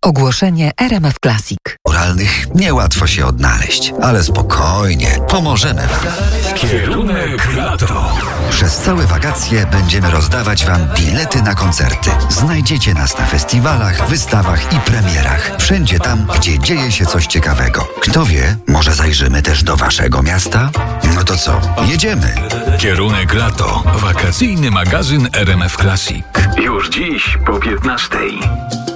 Ogłoszenie RMF Classic. Moralnych niełatwo się odnaleźć, ale spokojnie, pomożemy Wam. Kierunek lato. Przez całe wakacje będziemy rozdawać Wam bilety na koncerty. Znajdziecie nas na festiwalach, wystawach i premierach. Wszędzie tam, gdzie dzieje się coś ciekawego. Kto wie, może zajrzymy też do Waszego miasta? No to co, jedziemy! Kierunek lato. Wakacyjny magazyn RMF Classic. Już dziś po 15:00.